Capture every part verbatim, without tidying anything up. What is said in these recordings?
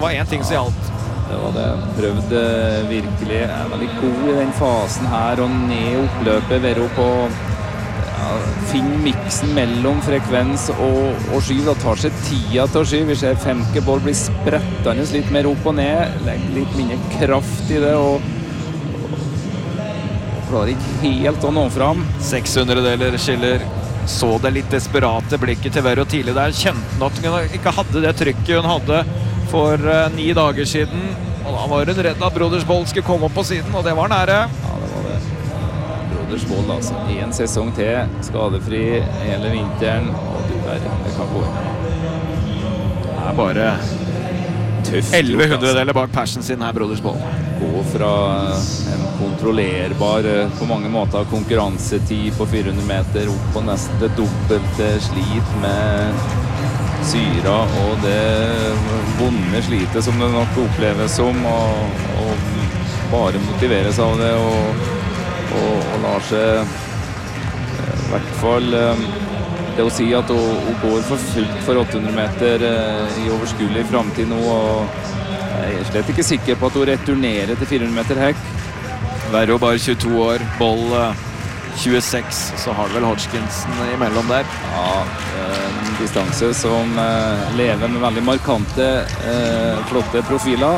var en ting som gjaldt. Det var det. Prøvde virkelig. Er veldig god i den fasen her, og ned oppløpet, være på ja, finne miksen mellom frekvens og, og skyv, og tar seg tida til å skyve. Vi ser Femke Boll blir sprettende litt mer opp og ned, legger litt mindre kraft i det, og, og klarer ikke helt å nå fram. seks hundredeler skiller. Så det litt desperate blikket til Vero tidlig der. Kjente at hun ikke hadde det trykket hun hadde for uh, ni dager siden. Og da var hun redd at Broders Boll skulle komme opp på siden, og det var nære. Ja, det var det. Broders Boll, altså. En sesong til, skadefri hele vinteren, og du der, det kan gå inn. Det er bare tøft. elleve hundredeler bak persen sin her, Broders Boll. Gå fra en kontrollerbar, på mange måter, konkurransetid på fire hundre meter, opp på nesten det dobbelte, slit med syra, og det vonde slitet som det nok oppleves som, og, og bare motiveres av det, og, og, og lar seg i hvert fall det å si at hun, hun går for fullt for åtte hundre meter i overskuelig fremtid nå, og jeg er slett ikke sikker på at hun returnerer til fire hundre meter hekk. Vero bare tjueto år, Boll tjueseks, så har det vel Hodgkinson imellom der. Ja, en distanse som eh, lever med veldig markante, eh, flotte profiler.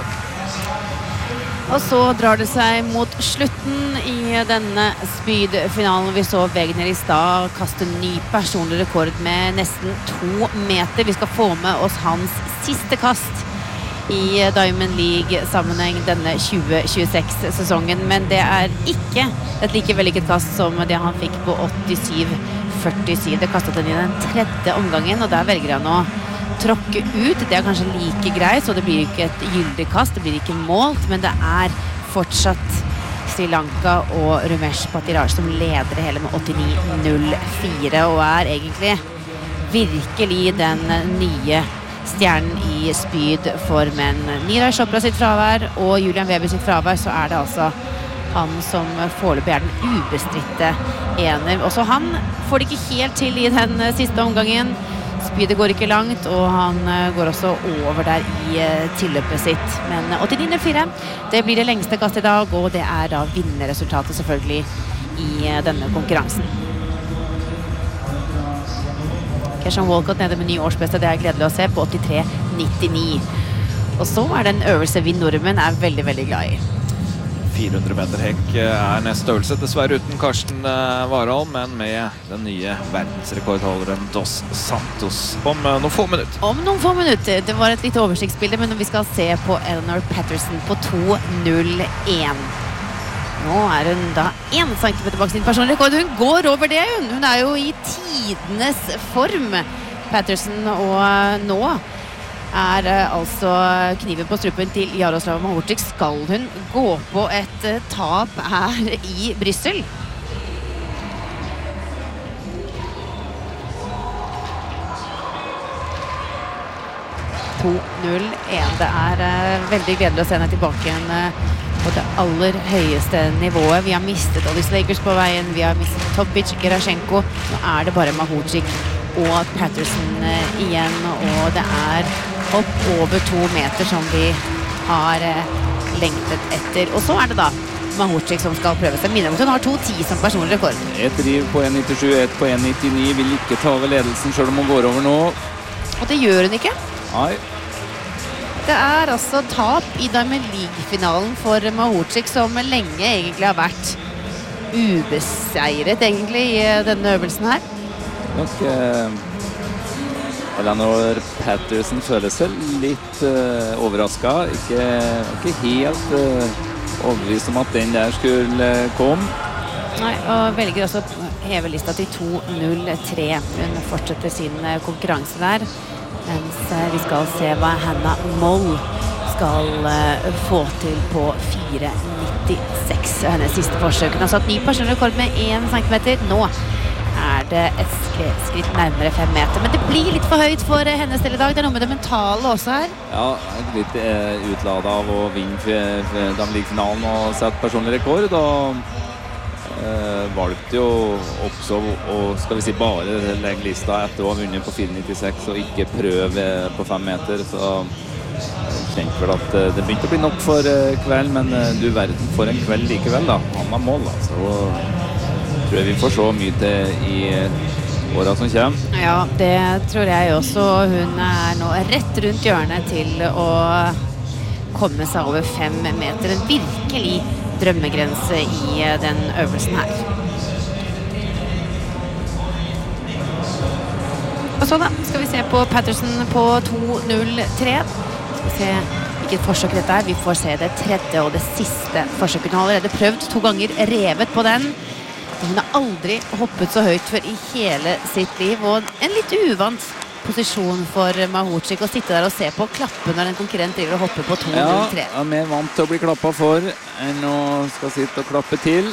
Og så drar det seg mot slutten i denne speed-finalen. Vi så Wegner i stad kaste ny personlig rekord med nesten to meter. Vi skal få med oss hans siste kast i Diamond League-sammenheng denne tjue tjueseks-sesongen, men det er ikke et like vellykket kast som det han fikk på åttisyv førtisju. Det kastet han i den tredje omgangen, og der velger han å tråkke ut. Det er kanskje like greit, så det blir ikke et gyldig kast, det blir ikke målt, men det er fortsatt Sri Lanka og Rumesh Patiraj som leder det hele med åttini null fire, og er egentlig virkelig den nye stjernen i speed for menn. Neeraj Chopra sitt fravær og Julian Weber sitt fravær, så er det altså han som foreløpig er den ubestritte ener. Også han får det ikke helt til i den siste omgangen. Speedet går ikke langt, og han går også over der i tilløpet sitt. Men åttini null fire, det blir det lengste kastet i dag, og det er da vinnerresultatet selvfølgelig i denne konkurransen. Keshawn Walcott nede med ny årsbeste, det er gledelig å se, på åttitre nittini. Og så er det en øvelse vi nordmenn er veldig, veldig glad i. fire hundre meter hekk er neste øvelse, dessverre uten Karsten Warholm, men med den nye verdensrekordholderen Dos Santos om noen få minutter. Om noen få minutter. Det var et litt oversiktsbilde, men vi skal se på Eleanor Patterson på to null én. Nå er hun da en centimeter bak sin personlige rekord. Hun går over det, hun. Hun er jo i tidenes form, Patterson, og nå er altså kniven på strupen til Jaroslava Mahorczyk. Skal hun gå på et tap her i Bryssel? to null én. Det er veldig gledelig å se henne tilbake igjen på det aller høyeste nivået. Vi har mistet Odys Lakers på veien, vi har mistet Topic, Gerashenko. Nå er det bare Mahorczyk og Patterson igjen, og det er opp over to meter som vi har lengtet etter. Og så er det da Mahorczyk som skal prøve seg. Minner om at hun har to ti som personlig rekord. Et driv på en nittisju, et på en nittini, vil ikke ta over ledelsen selv om hun går over nå. Og det gjør hun ikke. Nei. Det er altså tap i Diamond League-finalen for Mahorczyk, som lenge egentlig har vært ubeseiret egentlig i denne øvelsen her. Nok eh, Eleanor Patterson føler seg litt eh, overrasket. Ikke, ikke helt eh, overbevist om at den der skulle eh, komme. Nei, og velger også å heve lista til to null tre. Hun fortsetter sin konkurranse der, mens vi skal se hva Hannah Moll skal uh, få til på fire nittiseks. Hennes siste forsøk. Hun har satt ny personlig rekord med én centimeter. Nå er det et skritt nærmere fem meter. Men det blir litt for høyt for hennes del i dag. Det er noe med det mentale også her. Ja, litt eh, utladet av å vinne Diamond League-finalen og sette personlig rekord. Og Uh, valgte jo også å, skal vi si, bare legge lista etter å ha vunnet på fire nittiseks og ikke prøve på fem meter, så tenkte vel at det begynte å bli nok for kveld, men du verden for en kveld likevel da. Han har mål, altså. Og tror jeg vi får så mye til i året som kommer. Ja, det tror jeg også. Hun er nå rett rundt hjørnet til å komme seg over fem meter. En virkelig drømmegrense i den øvelsen her. Og så da skal vi se på Patterson på to null tre. Skal vi se hvilket forsøk dette er. Vi får se det tredje og det siste forsøket. Hun har allerede prøvd to ganger, revet på den. Hun har aldri hoppet så høyt før i hele sitt liv, og en litt uvant posisjon for Mahouchik å sitte der og se på og klappe når en konkurrent driver og hopper på to null tre. Ja, er mer vant til å bli klappet for enn å skal sitte og klappe til.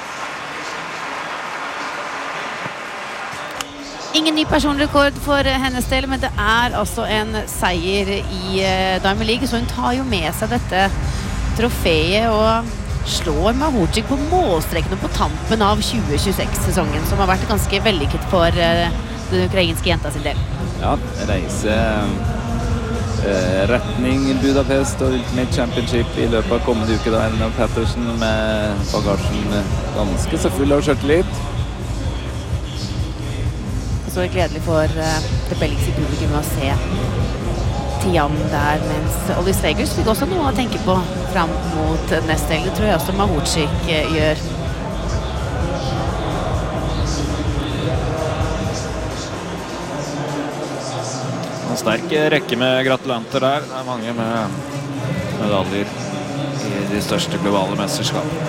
Ingen ny personrekord for hennes del, men det er altså en seier i Diamond League, så hun tar jo med seg dette trofeet og slår Mahouchik på målstreken på tampen av tjue tjueseks-sesongen, som har vært ganske vellykket for den ukrainske jenta sin del. Ja, reise eh, retning Budapest og Ultimate Championship i løpet av kommende uke da, Elna Patterson med bagasjen ganske så full av skjørtelit. Så er det gledelig for uh, det belgiske publikum å se Tian der, mens Ollie Svegers fikk også noe å tenke på frem mot neste helg. Det tror jeg også Mahouchik uh, gjør. En sterk rekke med gratulanter der. Det er mange med medaljer i de største globale mesterskap.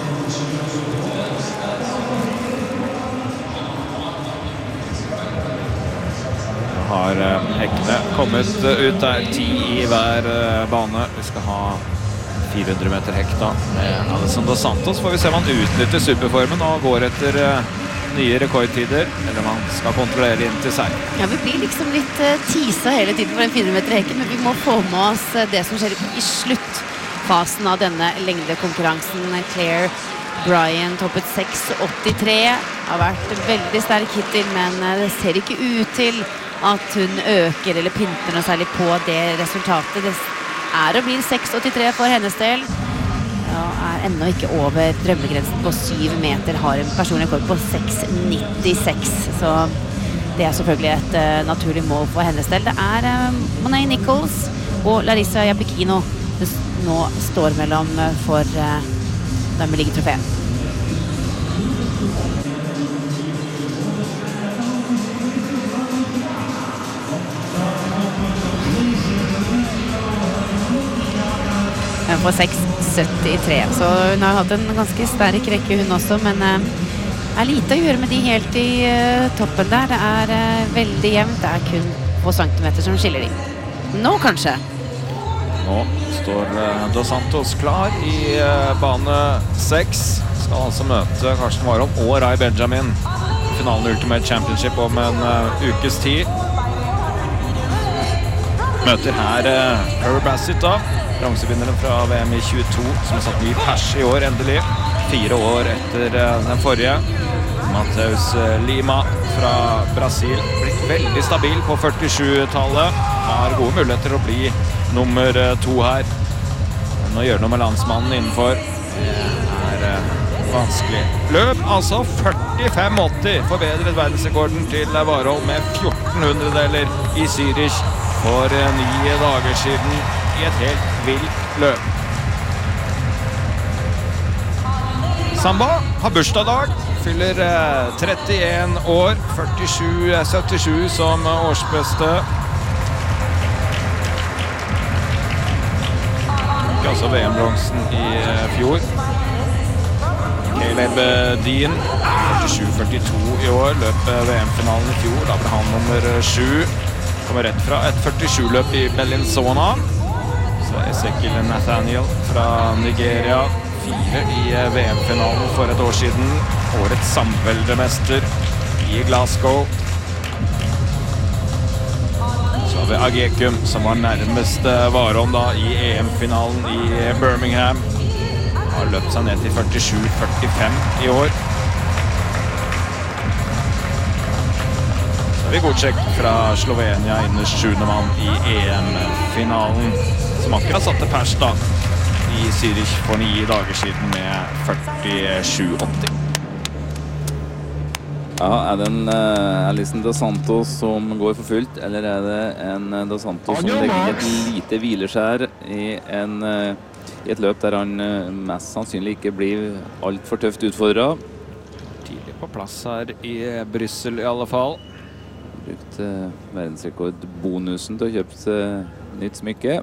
Har hekkene kommet ut der, ti i hver bane. Vi skal ha fire hundre meter hekk da med Alison Dos Santos. Får vi se om han utnytter superformen og går etter nye rekordtider, eller om han skal kontrollere inn til seg. Ja, vi blir liksom litt uh, tisa hele tiden for den fire hundre meter hekken, men vi må få med oss uh, det som skjer i sluttfasen av denne lengdekonkurransen. Claire Bryan toppet seks åttitre, har vært veldig sterk hittil, men uh, det ser ikke ut til at hun øker eller pynter noe særlig på det resultatet. Det er og blir seks åttitre for hennes del. Ja, er enda ikke over drømmegrensen på syv meter, har en personlig rekord på seks nittiseks. Så det er selvfølgelig et uh, naturlig mål for hennes del. Det er uh, Monet Nichols og Larissa Japikino det nå står mellom uh, for uh, Diamond League-trofé. På seks syttitre, så hun har hatt en ganske sterk rekke hun også, men uh, er lite å gjøre med de helt i uh, toppen der. Det er uh, veldig jevnt, det er kun få centimeter som skiller de. Nå kanskje. Nå står uh, Dos Santos klar i uh, bane seks. Skal altså møte Karsten Warholm og Rai Benjamin i finalen Ultimate Championship om en uh, ukes tid. Møter her uh, Herbert Bassett da. Bronsevinneren fra V M i tjueto, som har satt ny pers i år, endelig. Fire år etter uh, den forrige. Matheus uh, Lima fra Brasil. Blitt veldig stabil på førtisju-tallet. Har gode muligheter til å bli nummer uh, to her. Men å gjøre noe med landsmannen innenfor det er uh, vanskelig. Løp altså førtifem åtti. Forbedret verdensrekorden til Warholm med fjorten hundredeler i Zürich for uh, ni dager siden. I et helt vilt løp. Samba har bursdagsdag, fyller eh, trettien år, førtisju syttisju som årsbeste. Fikk altså V M-bronsen i eh, fjor. Caleb Dean, førtisju førtito i år, løp V M-finalen i fjor. Da ble han nummer sju. Kommer rett fra et førtisju-løp i Bellinzona. Ezekiel Nathaniel fra Nigeria, fire i V M-finalen for et år siden. Årets samveldemester i Glasgow. Så har vi Agekum, som var nærmest Warholm da i E M-finalen i Birmingham. Har løpt seg ned til førtisju førtifem i år. Så har vi Godček fra Slovenia, innerst sjuende mann i E M-finalen. som akkurat satte pers da i Zürich for ni dager siden med førtisju åtti. Ja, er det en uh, Alisson Dos Santos som går for fullt, eller er det en uh, Dos Santos som legger et lite hvileskjær i, en, uh, i et løp der han uh, mest sannsynlig ikke blir alt for tøft utfordret? Tidlig på plass her i Bryssel i alle fall. Brukt uh, verdensrekordbonusen til å kjøpe uh, nytt smykke.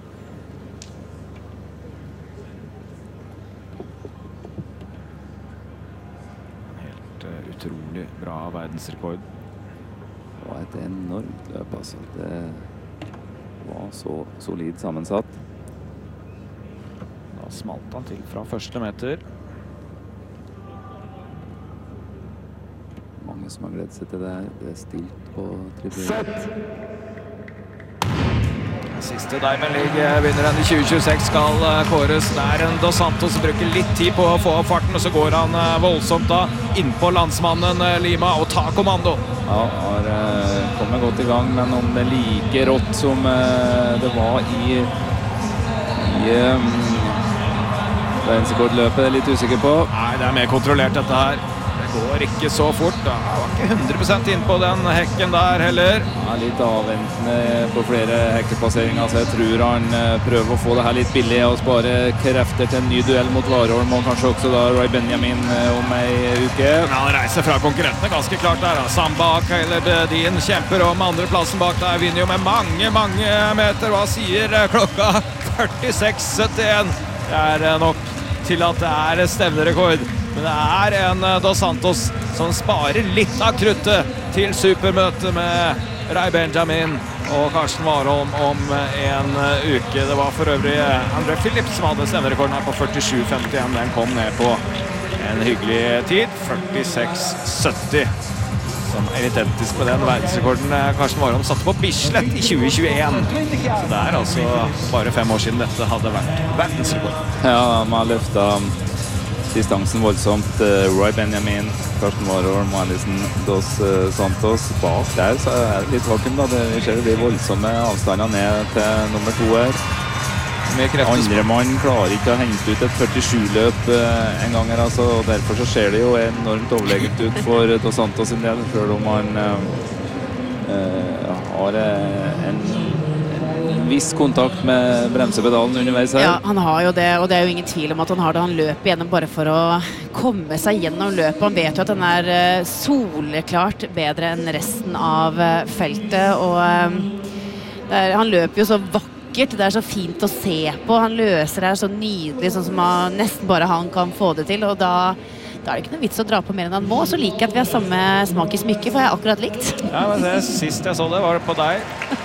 Utrolig bra verdensrekord. Det var et enormt løp, altså. Det var så solid sammensatt. Da smalt han til fra første meter. Mange som har gledet seg til det her. Det er stilt på tribunen. Siste Diamond League-vinneren i tjue tjueseks skal kåres. Det er en Dos Santos som bruker litt tid på å få opp farten, og så går han voldsomt da inn på landsmannen Lima og tar kommando. Ja, har uh, kommet godt i gang, men om det er like rått som uh, det var i, i um, verdensrekordløpet, er jeg litt usikker på. Nei, det er mer kontrollert dette her. Det går ikke så fort. Da var ikke hundre prosent inn på den hekken der heller. Ja, litt avventende på flere hekkepasseringer, så jeg tror han prøver å få det her litt billig og spare krefter til en ny duell mot Warholm, og kanskje også da Roy Benjamin om ei uke. Ja, han reiser fra konkurrentene ganske klart der. Da. Samba, Caleb Dean kjemper om andreplassen bak der, vinner jo med mange, mange meter. Hva sier klokka? førtiseks syttien. Det er nok til at det er stevnerekord. Men det er en Dos Santos som sparer litt av kruttet til supermøte med Ray Benjamin og Karsten Warholm om en uke. Det var for øvrig André Phillips som hadde stevnerekorden her på førtisju femtien. Den kom ned på en hyggelig tid, førtiseks sytti. Som er identisk med den verdensrekorden Karsten Warholm satte på Bislett i tjue tjueen. Så det er altså bare fem år siden dette hadde vært verdensrekord. Ja, man har løftet distansen voldsomt. Roy Benjamin, Karsten Warholm og Alisson Dos Santos. Bak der så er det litt vakuum da. Det skjer de voldsomme avstandene ned til nummer to her. Andre mann klarer ikke å hente ut et førtisju-løp en gang her, altså. Og derfor så ser det jo enormt overlegent ut for Dos Santos en del, selv om han uh, har en viss kontakt med bremsepedalen underveis her. Ja, han har jo det, og det er jo ingen tvil om at han har det. Han løper gjennom bare for å komme seg gjennom løpet. Han vet jo at han er soleklart bedre enn resten av feltet, og er, han løper jo så vakkert. Det er så fint å se på. Han løser det så nydelig, sånn som han, nesten bare han kan få det til, og da Da er det ikke noe vits å dra på mer enn han må. Så liker jeg at vi har samme smak i smykke, for jeg har akkurat likt. Ja, men det sist jeg så det var det på deg.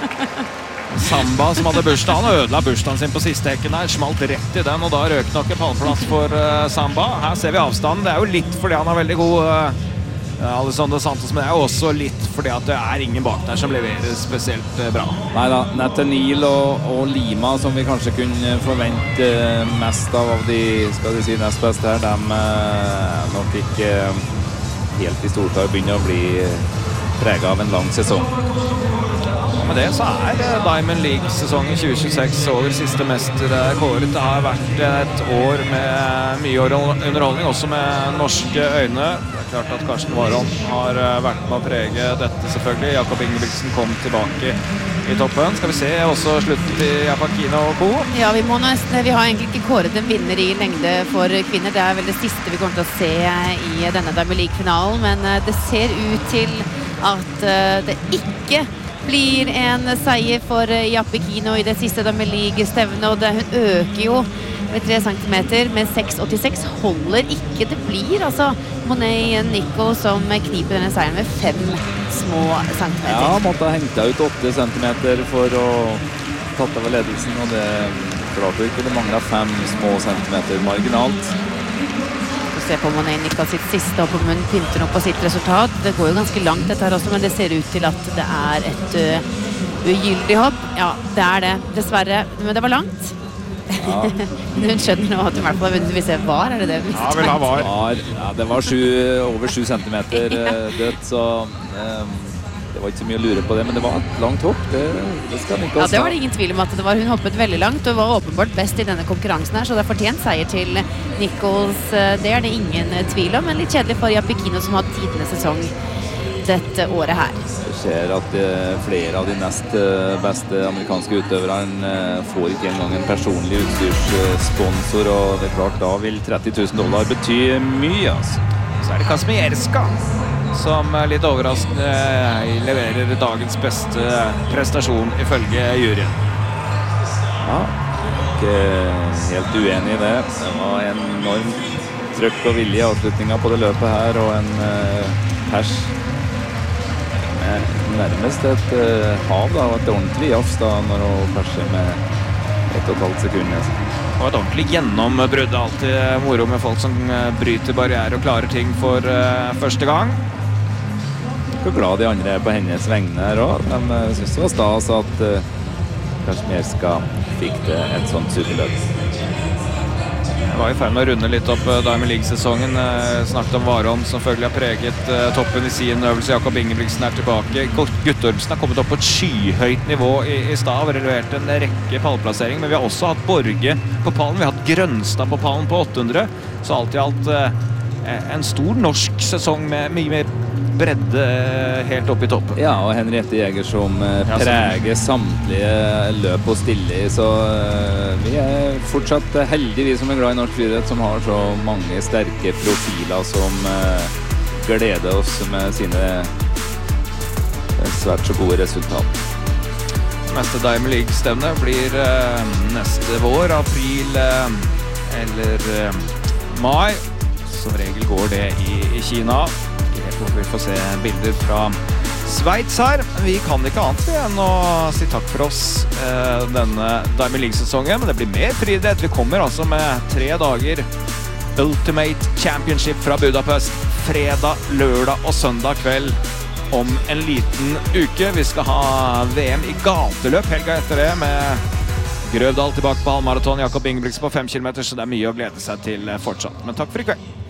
Samba som hadde bursdag, han ødela bursdagen sin på siste hekken her, smalt rett i den, og da røk nok en pallplass for uh, Samba. Her ser vi avstanden. Det er jo litt fordi han har veldig god uh, Alisson Dos Santos, men det er jo også litt fordi at det er ingen bak der som leverer spesielt uh, bra. Neida, Nathaniel og, og Lima, som vi kanskje kunne forvente uh, mest av av de, skal vi si, nest beste her, de uh, nok ikke uh, helt i stortall begynner å bli preget av en lang sesong. Med det så er Diamond League-sesongen tjue tjueseks over siste mester kåret. Det har vært et år med mye underholdning, også med norske øyne. Det er klart at Karsten Warholm har vært med å prege dette selvfølgelig. Jakob Ingebrigtsen kom tilbake i toppen. Skal vi se også slutten til Japakina og co. Ja, vi må nesten, vi har egentlig ikke kåret en vinner i lengde for kvinner. Det er vel det siste vi kommer til å se i denne Diamond League-finalen, men det ser ut til at det ikke blir en seier for Japakino i det siste Diamond League-stevnet, og det, hun øker jo med tre centimeter, med seks åttiseks holder ikke. Det blir altså Monet Nico som kniper denne seieren med fem små centimeter. Ja, måtte ha hengt ut åtte centimeter for å tatt over ledelsen, og det klarte ikke. Det manglet fem små centimeter marginalt. Se på Monet Nico sitt siste, og på munnen pynter noe på sitt resultat. Det går jo ganske langt dette her også, men det ser ut til at det er et uh, ugyldig hopp. Ja, det er det, dessverre. Men det var langt. Ja. Hun skjønner nå at hun i hvert fall vil se var, er det det? Ja, vel ha var. Ja, det var sju, over sju centimeter uh, dødt, så um, det var ikke så mye å lure på det, men det var et langt hopp. Det, det skal han ikke Ja, ha. det var det ingen tvil om at det var. Hun hoppet veldig langt og var åpenbart best i denne konkurransen her, så det er fortjent seier til Nichols. Det er det ingen tvil om, men litt kjedelig for Japikino som har tidende sesong dette året her. Det skjer at eh, flere av de nest eh, beste amerikanske utøverne eh, får ikke engang en personlig utstyrssponsor, og det er klart da vil tretti tusen dollar bety mye, altså. Så er det Kazmierska som litt overraskende leverer dagens beste prestasjon ifølge juryen. Ja, ikke helt uenig i det. Det var en enorm trøkk og vilje i avslutningen på det løpet her, og en eh, pers med nærmest et eh, hav da, og et ordentlig jafs da, når hun perser med ett og et halvt sekund. Og et ordentlig gjennombrudd. Alltid moro med folk som bryter barriere og klarer ting for uh, første gang. Jeg er glad de andre er på hennes vegne her også. De uh, synes det var stas at uh, Kazmierska fikk det et sånt superløp. Jeg var i ferd med å runde litt opp uh, Diamond League-sesongen. Uh, snakket om Warholm som selvfølgelig har preget uh, toppen i sin øvelse. Jakob Ingebrigtsen er tilbake. Guttormsen har kommet opp på et skyhøyt nivå i, i stad. Har relevert en rekke pallplassering, men vi har også hatt Borge på pallen. Vi har hatt Grønstad på pallen på åtte hundre. Så alt i alt uh, en stor norsk sesong med mye mer bredde uh, helt opp i toppen. Ja, og Henriette Jæger som uh, preger samtlige løp og stille i, så uh, vi er fortsatt uh, heldige, vi som er glad i norsk friidrett, som har så mange sterke profiler som uh, gleder oss med sine uh, svært så gode resultat. Neste Diamond League-stevne blir uh, neste vår, april uh, eller uh, mai. Som regel går det i, i Kina. Jeg håper vi får se bilder fra Sveits her. Vi kan ikke annet enn å si takk for oss uh, denne Diamond League-sesongen, men det blir mer friidrett. Vi kommer altså med tre dager Ultimate Championship fra Budapest. Fredag, lørdag og søndag kveld om en liten uke. Vi skal ha V M i gateløp helga etter det med Grøvdal tilbake på halvmaraton, Jakob Ingebrigtsen på fem kilometer, så det er mye å glede seg til fortsatt. Men takk for i kveld.